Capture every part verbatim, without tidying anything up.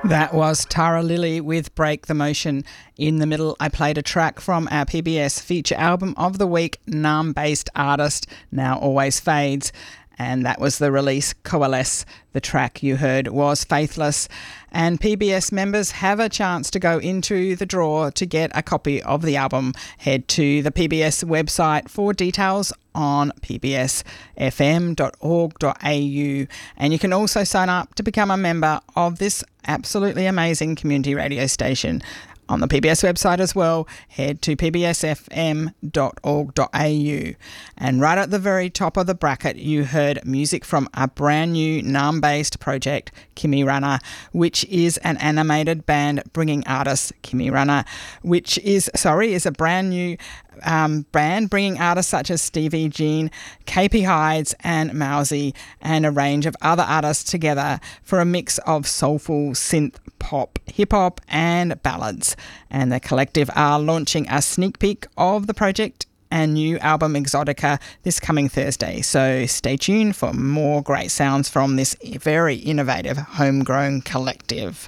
That was Tara Lilly with Break the Motion. In the middle, I played a track from our P B S feature album of the week, Naarm-based artist Now Always Fades. And that was the release Coalesce. The track you heard was Faithless. And P B S members have a chance to go into the draw to get a copy of the album. Head to the P B S website for details on p b s f m dot org dot a u. And you can also sign up to become a member of this absolutely amazing community radio station. On the P B S website as well, head to p b s f m dot org dot a u. And right at the very top of the bracket, you heard music from a brand new Naarm-based project, Kimi Runner, which is an animated band bringing artists, Kimi Runner, which is, sorry, is a brand new Um, band bringing artists such as Stevie Jean, K P Hides and Mousy and a range of other artists together for a mix of soulful synth pop, hip-hop and ballads. And the collective are launching a sneak peek of the project and new album Exotica this coming Thursday. So stay tuned for more great sounds from this very innovative homegrown collective.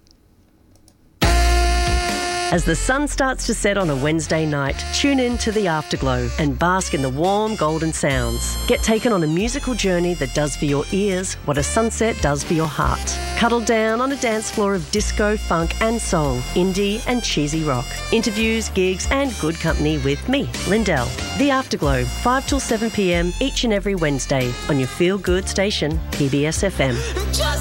As the sun starts to set on a Wednesday night, tune in to The Afterglow and bask in the warm golden sounds. Get taken on a musical journey that does for your ears what a sunset does for your heart. Cuddle down on a dance floor of disco, funk and soul, indie and cheesy rock. Interviews, gigs and good company with me, Lindell. The Afterglow, five till seven p m each and every Wednesday on your feel-good station, P B S F M.